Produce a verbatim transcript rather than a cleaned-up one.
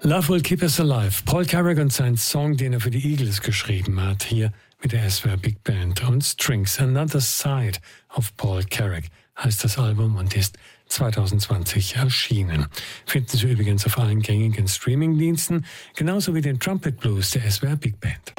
Love Will Keep Us Alive. Paul Carrack und sein Song, den er für die Eagles geschrieben hat, hier mit der S W R Big Band und Strings. Another Side of Paul Carrack heißt das Album und ist zwanzig zwanzig erschienen. Finden Sie übrigens auf allen gängigen Streamingdiensten, genauso wie den Trumpet Blues der S W R Big Band.